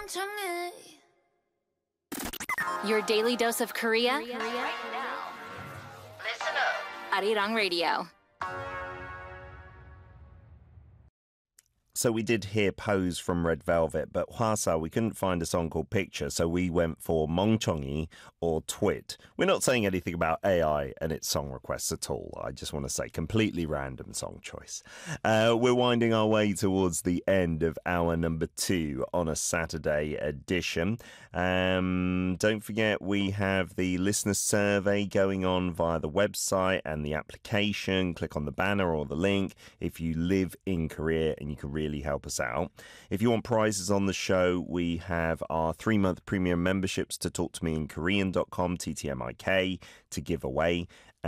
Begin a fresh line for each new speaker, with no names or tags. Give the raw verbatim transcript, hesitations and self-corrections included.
Your daily dose of Korea?
Right now. Listen up.
Arirang Radio.
So we did hear Pose from Red Velvet, but Hwasa, we couldn't find a song called Picture, so we went for Mongchongi or Twit. We're not saying anything about A I and its song requests at all. I just want to say completely random song choice. Uh, we're winding our way towards the end of hour number two on a Saturday edition. Um, don't forget we have the listener survey going on via the website and the application. Click on the banner or the link if you live in Korea and you can really help us out. If you want prizes on the show, we have our three-month premium memberships to talk to me in Korean dot com, T T M I K, to give away.